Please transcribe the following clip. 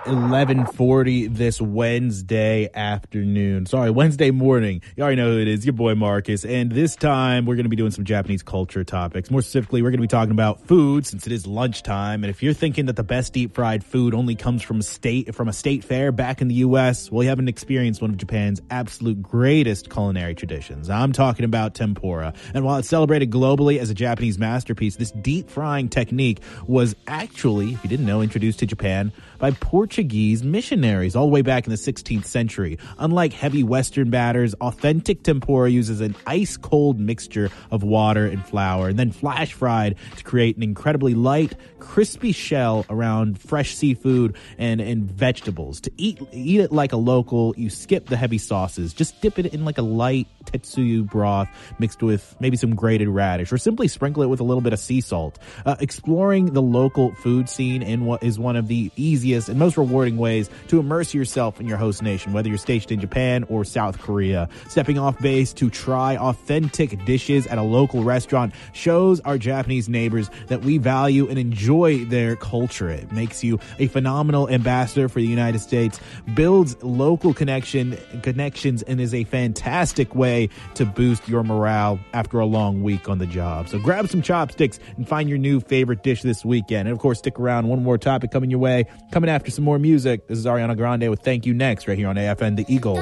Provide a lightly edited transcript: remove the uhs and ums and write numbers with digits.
11:40 this Wednesday morning. You already know who it is, your boy Marcus. And this time we're going to be doing some Japanese culture topics. More specifically, we're going to be talking about food since it is lunchtime. And if you're thinking that the best deep fried food only comes from a state fair back in the U.S., well, you haven't experienced one of Japan's absolute greatest culinary traditions. I'm talking about tempura. And while it's celebrated globally as a Japanese masterpiece, this deep frying technique was actually, if you didn't know, introduced to Japan by Portuguese missionaries all the way back in the 16th century. Unlike heavy Western batters, authentic tempura uses an ice-cold mixture of water and flour and then flash fried to create an incredibly light, crispy shell around fresh seafood and vegetables. To eat it like a local, you skip the heavy sauces. Just dip it in like a light tetsuyu broth mixed with maybe some grated radish, or simply sprinkle it with a little bit of sea salt. Exploring the local food scene in what is one of the easiest and most rewarding ways to immerse yourself in your host nation, whether you're stationed in Japan or South Korea. Stepping off base to try authentic dishes at a local restaurant shows our Japanese neighbors that we value and enjoy their culture. It makes you a phenomenal ambassador for the United States, builds local connections, and is a fantastic way to boost your morale after a long week on the job. So grab some chopsticks and find your new favorite dish this weekend. And of course, stick around. One more topic coming your way. Coming after some more music. This is Ariana Grande with Thank You Next right here on AFN The Eagle.